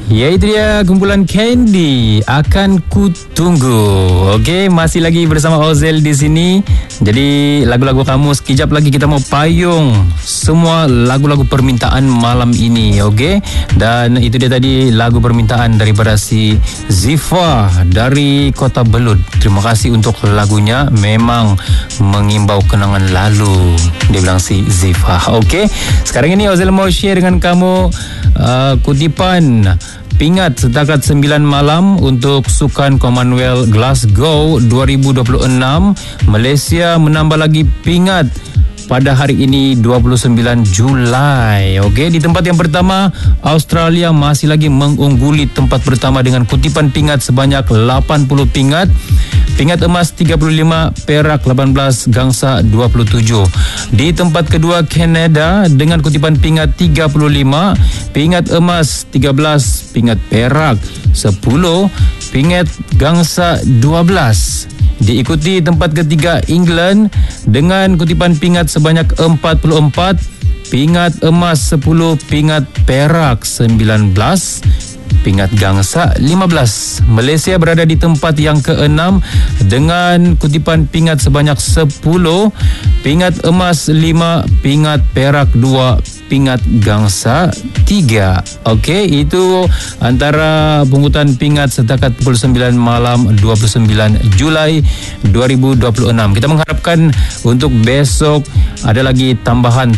Ya, itu dia kumpulan Candy, Akan Ku Tunggu. Okey, masih lagi bersama Ozel di sini. Jadi lagu-lagu kamu sekejap lagi kita mau payung semua lagu-lagu permintaan malam ini. Okey, dan itu dia tadi lagu permintaan daripada si Zifa dari Kota Belud. Terima kasih untuk lagunya, memang mengimbau kenangan lalu, dia bilang si Zifa. Okey, sekarang ini Ozel mau share dengan kamu kutipan pingat setakat 9 malam untuk Sukan Commonwealth Glasgow 2026. Malaysia menambah lagi pingat pada hari ini 29 Julai. Okey, di tempat yang pertama Australia masih lagi mengungguli tempat pertama dengan kutipan pingat sebanyak 80 pingat. Pingat emas 35, perak 18, gangsa 27. Di tempat kedua Kanada dengan kutipan pingat 35, pingat emas 13, pingat perak 10, pingat gangsa 12. Diikuti tempat ketiga England dengan kutipan pingat sebanyak 44, pingat emas 10, pingat perak 19, pingat gangsa 15. Malaysia berada di tempat yang ke-6 dengan kutipan pingat sebanyak 10, pingat emas 5, pingat perak 2, pingat gangsa 3. Okey, itu antara pungutan pingat setakat pukul 9 malam 29 Julai 2026. Kita mengharapkan untuk besok ada lagi tambahan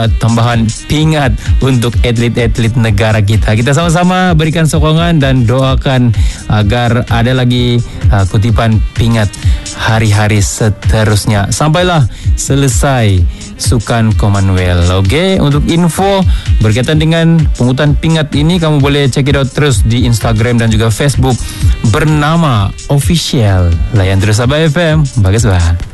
pingat untuk atlet-atlet negara kita. Kita sama-sama berikan sokongan dan doakan agar ada lagi kutipan pingat hari-hari seterusnya sampailah selesai Sukan Commonwealth. Okey, untuk info berkaitan dengan pungutan pingat ini kamu boleh check it out terus di Instagram dan juga Facebook bernama Official. Layan terus Sabah FM. Bagus bah.